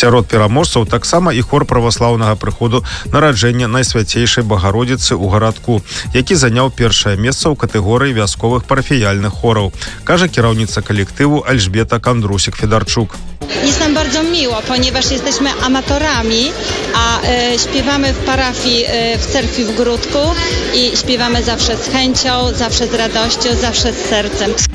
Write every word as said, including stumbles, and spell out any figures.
Сярод пераможцаў таксама і хор праваслаўнага прыходу нараджэння Найсвяцейшай Багародзіцы ў гарадку, які заняў першае месца ў катэгорыі вясковых парафіяльных хораў, кажа kierownica kolektywu Elżbieta Kandrusik-Fidarczuk. Jest nam bardzo miło, ponieważ jesteśmy amatorami, a e, śpiewamy w parafii, e, w cerkwi w Gródku i śpiewamy zawsze z chęcią, zawsze z radością, zawsze z sercem.